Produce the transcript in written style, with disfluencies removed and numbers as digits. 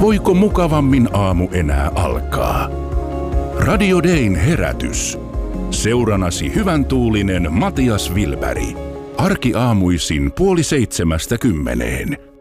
Voiko mukavammin aamu enää alkaa? Radio Dayn herätys. Seuranasi hyvän tuulinen Matias Wilberg. Arkiaamuisin 6:30.